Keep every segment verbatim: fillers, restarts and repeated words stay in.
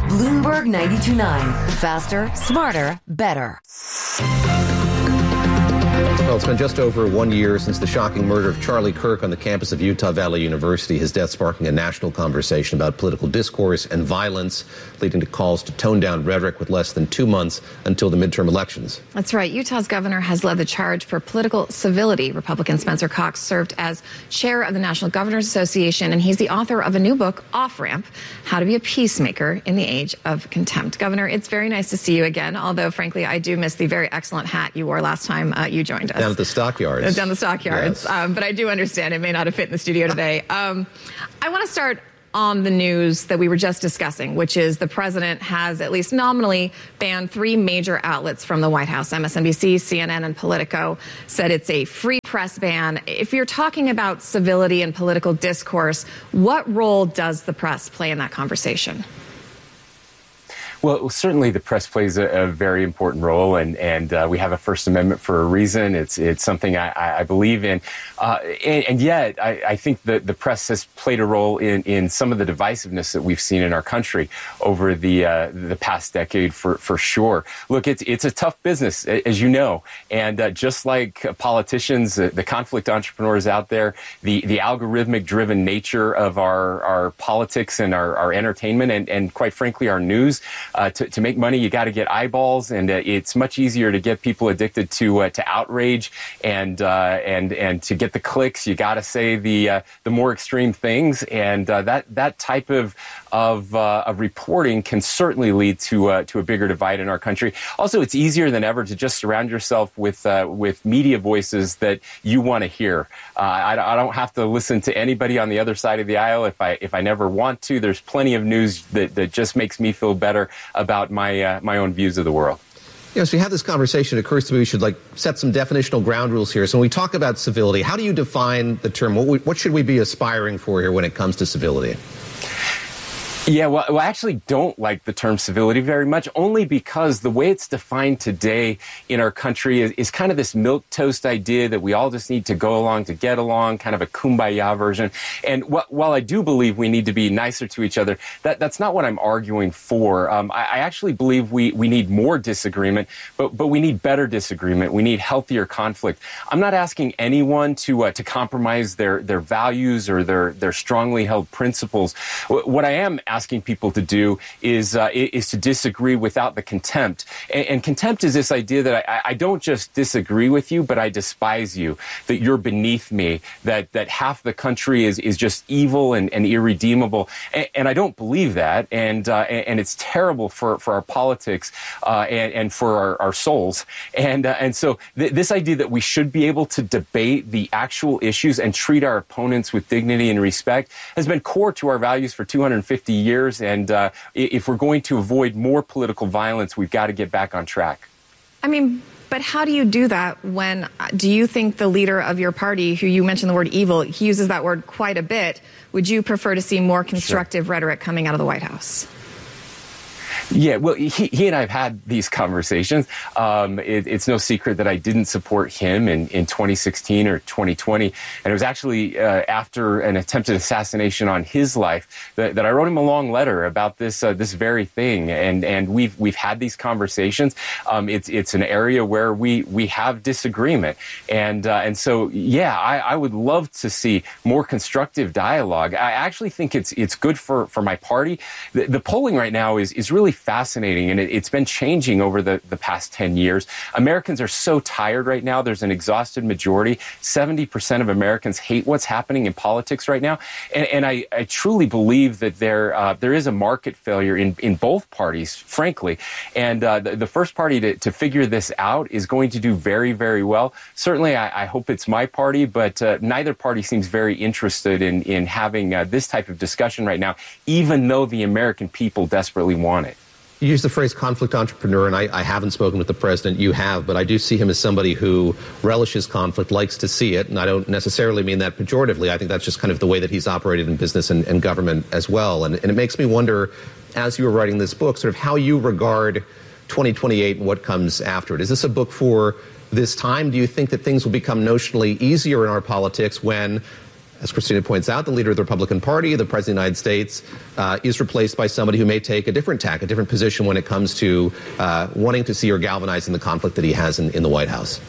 Bloomberg ninety-two point nine. Faster, smarter, better. Well, it's been just over one year since the shocking murder of Charlie Kirk on the campus of Utah Valley University, his death sparking a national conversation about political discourse and violence, leading to calls to tone down rhetoric with less than two months until the midterm elections. That's right. Utah's governor has led the charge for political civility. Republican Spencer Cox served as chair of the National Governors Association, and he's the author of a new book, Off Ramp, How to Be a Peacemaker in the Age of Contempt. Governor, it's very nice to see you again, although, frankly, I do miss the very excellent hat you wore last time uh, you joined us. Down at the stockyards. Down the stockyards. Yes. Um, but I do understand it may not have fit in the studio today. Um, I want to start on the news that we were just discussing, which is the president has at least nominally banned three major outlets from the White House. M S N B C, C N N, and Politico said it's a free press ban. If you're talking about civility and political discourse, what role does the press play in that conversation? Well, certainly the press plays a, a very important role, and, and uh, we have a First Amendment for a reason. It's it's something I, I believe in. Uh, and, and yet, I, I think that the press has played a role in, in some of the divisiveness that we've seen in our country over the uh, the past decade, for, for sure. Look, it's it's a tough business, as you know. And uh, just like politicians, uh, the conflict entrepreneurs out there, the, the algorithmic-driven nature of our, our politics and our, our entertainment and, and, quite frankly, our news, Uh, to, to make money, you got to get eyeballs, and uh, it's much easier to get people addicted to uh, to outrage and uh, and and to get the clicks. You got to say the uh, the more extreme things, and uh, that that type of of, uh, of reporting can certainly lead to uh, to a bigger divide in our country. Also, it's easier than ever to just surround yourself with uh, with media voices that you want to hear. Uh, I, I don't have to listen to anybody on the other side of the aisle if I if I never want to. There's plenty of news that, that just makes me feel better about my uh, my own views of the world. Yeah, so we have this conversation. It occurs to me we should like set some definitional ground rules here. So when we talk about civility, how do you define the term? What, we, what should we be aspiring for here when it comes to civility? Yeah, well, well, I actually don't like the term civility very much, only because the way it's defined today in our country is, is kind of this milquetoast idea that we all just need to go along to get along, kind of a kumbaya version. And wh- while I do believe we need to be nicer to each other, that, that's not what I'm arguing for. Um, I, I actually believe we, we need more disagreement, but, but we need better disagreement. We need healthier conflict. I'm not asking anyone to uh, to compromise their, their values or their, their strongly held principles. What I am asking people to do is uh, is to disagree without the contempt. And, and contempt is this idea that I, I don't just disagree with you, but I despise you, that you're beneath me, that that half the country is, is just evil and, and irredeemable. And, and I don't believe that. And uh, and it's terrible for, for our politics uh, and, and for our, our souls. And, uh, and so th- this idea that we should be able to debate the actual issues and treat our opponents with dignity and respect has been core to our values for two hundred fifty years. And uh, if we're going to avoid more political violence, we've got to get back on track. I mean, but how do you do that when, do you think the leader of your party, who you mentioned the word evil, he uses that word quite a bit, would you prefer to see more constructive sure. rhetoric coming out of the White House? Yeah, well, he, he and I have had these conversations. Um, it, it's no secret that I didn't support him in, in twenty sixteen or twenty twenty. And it was actually uh, after an attempted assassination on his life that, that I wrote him a long letter about this uh, this very thing. And and we've we've had these conversations. Um, it's it's an area where we we have disagreement. And uh, and so, yeah, I, I would love to see more constructive dialogue. I actually think it's it's good for, for my party. The, the polling right now is, is really fascinating, and it, it's been changing over the, the past ten years. Americans are so tired right now. There's an exhausted majority. seventy percent of Americans hate what's happening in politics right now. And, and I, I truly believe that there uh, there is a market failure in, in both parties, frankly. And uh, the, the first party to, to figure this out is going to do very, very well. Certainly, I, I hope it's my party, but uh, neither party seems very interested in, in having uh, this type of discussion right now, even though the American people desperately want it. You use the phrase conflict entrepreneur, and I, I haven't spoken with the president. You have, but I do see him as somebody who relishes conflict, likes to see it, and I don't necessarily mean that pejoratively. I think that's just kind of the way that he's operated in business and, and government as well. And, and it makes me wonder, as you were writing this book, sort of how you regard twenty twenty-eight and what comes after it. Is this a book for this time? Do you think that things will become notionally easier in our politics when as Christina points out, the leader of the Republican Party, the President of the United States, uh, is replaced by somebody who may take a different tack, a different position when it comes to uh, wanting to see or galvanizing the conflict that he has in, in the White House.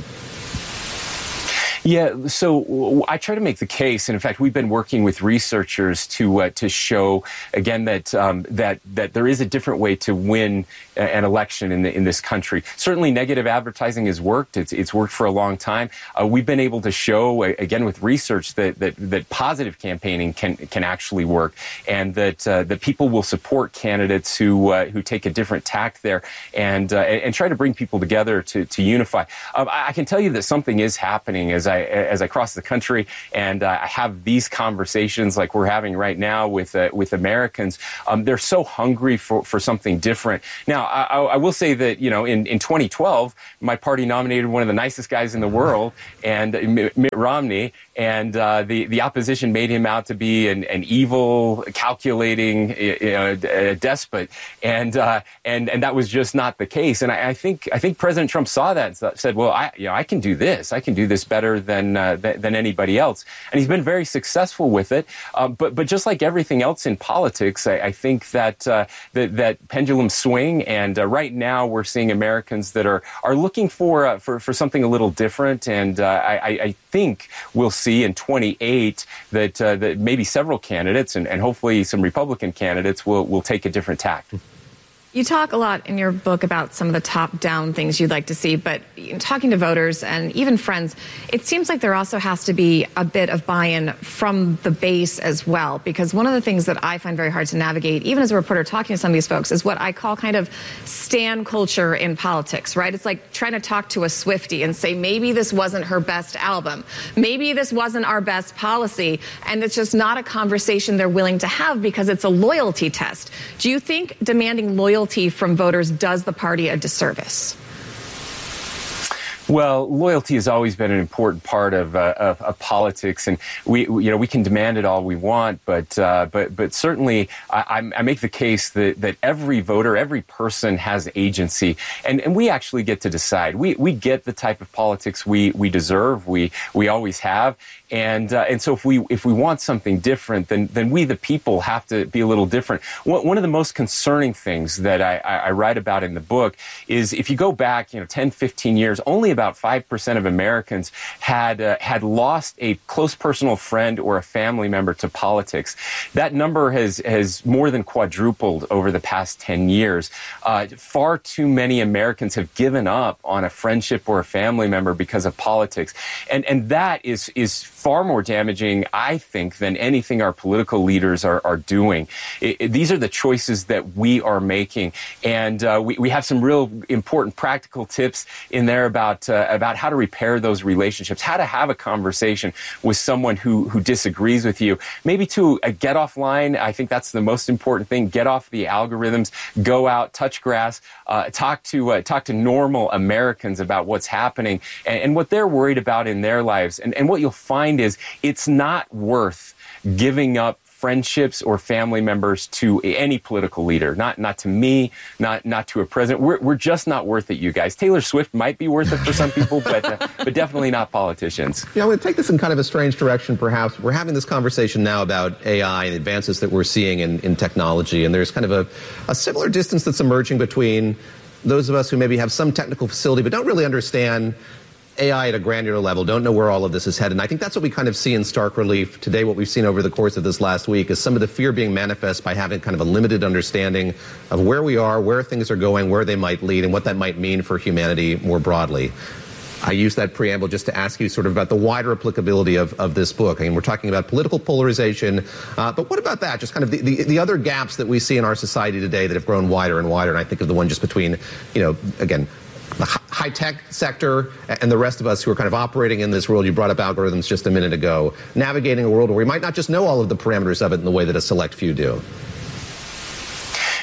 Yeah, so I try to make the case, and in fact, we've been working with researchers to uh, to show again that um, that that there is a different way to win an election in the, in this country. Certainly, negative advertising has worked; it's it's worked for a long time. Uh, we've been able to show again with research that that, that positive campaigning can can actually work, and that uh, that people will support candidates who uh, who take a different tack there, and uh, and try to bring people together to to unify. Um, I can tell you that something is happening as I as I cross the country and uh, I have these conversations like we're having right now with uh, with Americans. Um, they're so hungry for, for something different. Now, I, I will say that, you know, in, in twenty twelve, my party nominated one of the nicest guys in the world, and Mitt Romney, and uh, the, the opposition made him out to be an, an evil, calculating you know, a despot, and uh, and and that was just not the case. And I, I think I think President Trump saw that and said, well, I you know I can do this. I can do this better than uh, th- than anybody else, and he's been very successful with it. Uh, but but just like everything else in politics, I, I think that uh, that that pendulum swing, and uh, right now we're seeing Americans that are are looking for uh, for for something a little different, and uh, I, I think we'll see in twenty-eight that uh, that maybe several candidates and, and hopefully some Republican candidates will will take a different tack. You talk a lot in your book about some of the top-down things you'd like to see, but talking to voters and even friends, it seems like there also has to be a bit of buy-in from the base as well, because one of the things that I find very hard to navigate, even as a reporter talking to some of these folks, is what I call kind of stan culture in politics, right? It's like trying to talk to a Swiftie and say, maybe this wasn't her best album, maybe this wasn't our best policy, and it's just not a conversation they're willing to have because it's a loyalty test. Do you think demanding loyalty from voters does the party a disservice? Well, loyalty has always been an important part of, uh, of, of politics, and we, we, you know, we can demand it all we want, but uh, but but certainly, I, I make the case that, that every voter, every person has agency, and, and we actually get to decide. We we get the type of politics we, we deserve. We we always have, and uh, and so if we if we want something different, then then we the people have to be a little different. One, one of the most concerning things that I, I write about in the book is if you go back, you know, ten, fifteen years, only about About five percent of Americans had uh, had lost a close personal friend or a family member to politics. That number has has more than quadrupled over the past ten years. Uh, far too many Americans have given up on a friendship or a family member because of politics, and and that is is far more damaging, I think, than anything our political leaders are are doing. It, it, these are the choices that we are making, and uh, we we have some real important practical tips in there about. Uh, about how to repair those relationships, how to have a conversation with someone who, who disagrees with you. Maybe to uh, get offline. I think that's the most important thing. Get off the algorithms, go out, touch grass, uh, talk to uh, talk to normal Americans about what's happening and, and what they're worried about in their lives. And, and what you'll find is it's not worth giving up friendships or family members to any political leader, not not to me, not not to a president. We're we're just not worth it, you guys. Taylor Swift might be worth it for some people, but uh, but definitely not politicians. Yeah, I'm going to take this in kind of a strange direction, perhaps. We're having this conversation now about A I and advances that we're seeing in, in technology, and there's kind of a, a similar distance that's emerging between those of us who maybe have some technical facility but don't really understand A I at a granular level, don't know where all of this is headed. And I think that's what we kind of see in stark relief today. What we've seen over the course of this last week is some of the fear being manifest by having kind of a limited understanding of where we are, where things are going, where they might lead, and what that might mean for humanity more broadly. I use that preamble just to ask you sort of about the wider applicability of, of this book. I mean, we're talking about political polarization, uh, but what about that? Just kind of the, the, the other gaps that we see in our society today that have grown wider and wider. And I think of the one just between, you know, again, the high-tech sector and the rest of us who are kind of operating in this world. You brought up algorithms just a minute ago, navigating a world where we might not just know all of the parameters of it in the way that a select few do.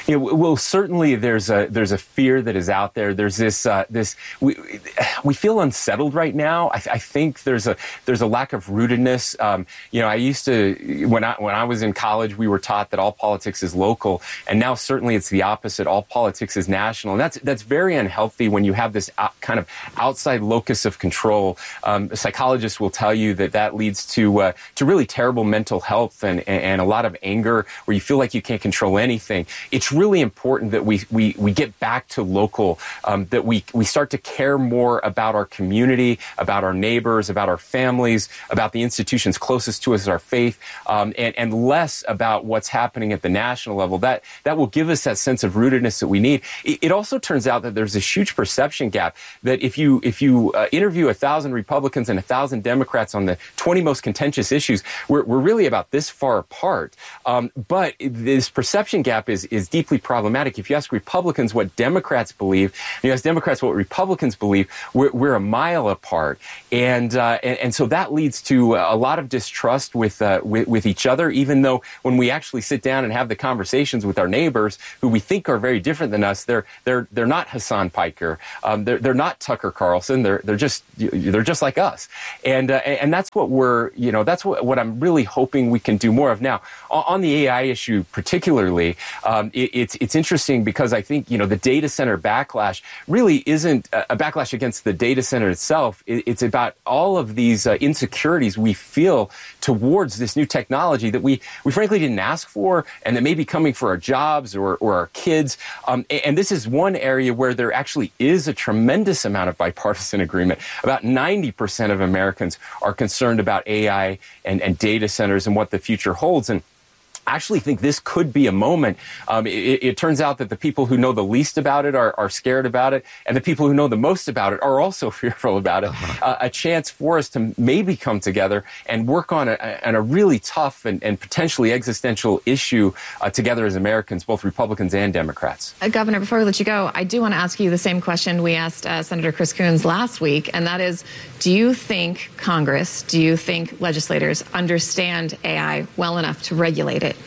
Yeah, well, certainly there's a there's a fear that is out there. There's this uh, this we we feel unsettled right now. I, I think there's a there's a lack of rootedness. Um, you know, I used to when I when I was in college, we were taught that all politics is local, and now certainly it's the opposite. All politics is national, and that's that's very unhealthy when you have this out, kind of outside locus of control. Um, psychologists will tell you that that leads to uh, to really terrible mental health and and a lot of anger, where you feel like you can't control anything. It's really important that we we we get back to local, um, that we we start to care more about our community, about our neighbors, about our families, about the institutions closest to us, our faith, um, and and less about what's happening at the national level. That that will give us that sense of rootedness that we need. It, it also turns out that there's this huge perception gap that if you if you uh, interview a thousand Republicans and a thousand Democrats on the twenty most contentious issues, we're we're really about this far apart. Um, but this perception gap is is deeply problematic. If you ask Republicans what Democrats believe, and you ask Democrats what Republicans believe, we're, we're a mile apart, and, uh, and and so that leads to a lot of distrust with, uh, with with each other. Even though when we actually sit down and have the conversations with our neighbors, who we think are very different than us, they're they're they're not Hassan Piker, um, they're they're not Tucker Carlson. They're they're just they're just like us, and uh, and that's what we're you know that's what what I'm really hoping we can do more of now on the A I issue, particularly. Um, it, it's it's interesting because I think you know the data center backlash really isn't a backlash against the data center itself. It, it's about all of these uh, insecurities we feel towards this new technology that we we frankly didn't ask for, and that may be coming for our jobs or or our kids. Um, and, and this is one area where there actually is a tremendous amount of bipartisan agreement. About ninety percent of Americans are concerned about A I and, and data centers and what the future holds. And I actually think this could be a moment. Um, it, it turns out that the people who know the least about it are, are scared about it, and the people who know the most about it are also fearful about it. Uh-huh. Uh, a chance for us to maybe come together and work on a, on a really tough and, and potentially existential issue uh, together as Americans, both Republicans and Democrats. Uh, Governor, before we let you go, I do want to ask you the same question we asked uh, Senator Chris Coons last week, and that is, do you think Congress, do you think legislators understand A I well enough to regulate it?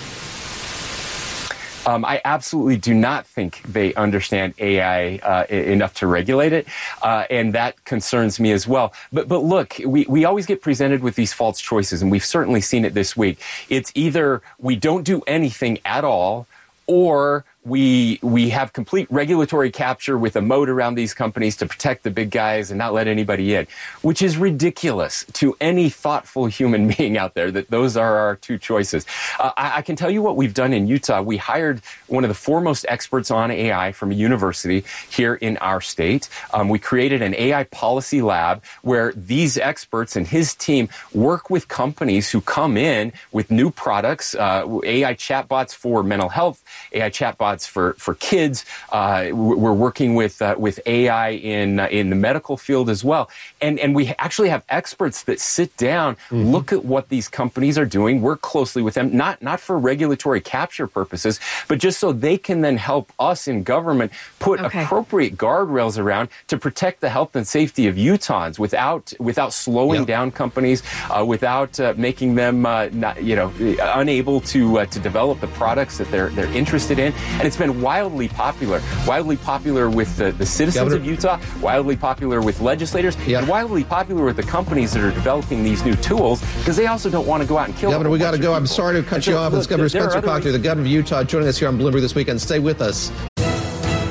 Um, I absolutely do not think they understand A I uh, enough to regulate it, uh, and that concerns me as well. But but look, we, we always get presented with these false choices, and we've certainly seen it this week. It's either we don't do anything at all, or we we have complete regulatory capture with a moat around these companies to protect the big guys and not let anybody in, which is ridiculous to any thoughtful human being out there, that those are our two choices. Uh, I, I can tell you what we've done in Utah. We hired one of the foremost experts on A I from a university here in our state. Um, we created an A I policy lab where these experts and his team work with companies who come in with new products, uh, A I chatbots for mental health, A I chatbots for for kids. Uh, we're working with uh, with A I in uh, in the medical field as well, and and we actually have experts that sit down, mm-hmm. look at what these companies are doing, work closely with them, not not for regulatory capture purposes, but just so they can then help us in government put okay. appropriate guardrails around to protect the health and safety of Utahns without without slowing yep. down companies, uh, without uh, making them uh, not, you know unable to uh, to develop the products that they're they're interested in. And it's been wildly popular, wildly popular with the, the citizens Governor. of Utah, wildly popular with legislators, yeah. and wildly popular with the companies that are developing these new tools, because they also don't want to go out and kill. Governor, we got to go. I'm sorry to cut and you so, off. It's Governor Spencer Proctor, the governor of Utah, joining us here on Bloomberg This Weekend. Stay with us.